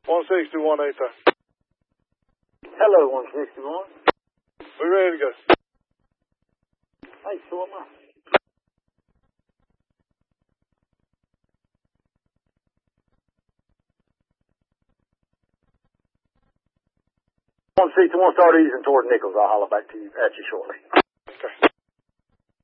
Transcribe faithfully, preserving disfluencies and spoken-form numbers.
one sixty-one, eight there. Hello, one sixty-one. We ready to go? Hey, so am I. one sixty-one, start easing toward Nichols. I'll holler back to you at you shortly.